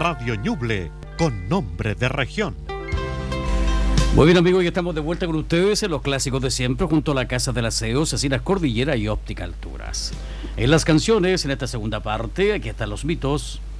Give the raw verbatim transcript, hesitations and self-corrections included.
Radio Ñuble, con nombre de región. Muy bien, amigos, ya estamos de vuelta con ustedes en los clásicos de siempre, junto a la Casa del Aseo, Cecinas Cordillera y Óptica Alturas. En las canciones, en esta segunda parte, aquí están los mitos.